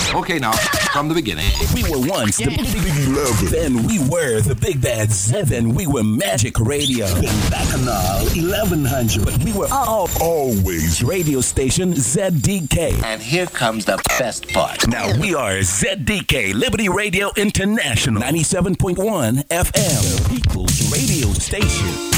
Okay, now, from the beginning. We were once the Big Love. Then we were the Big Bad Zed. Then we were Magic Radio. Then Bacchanal 1100. But we were always radio station ZDK. And here comes the best part. Now we are ZDK, Liberty Radio International, 97.1 FM, the People's Radio Station.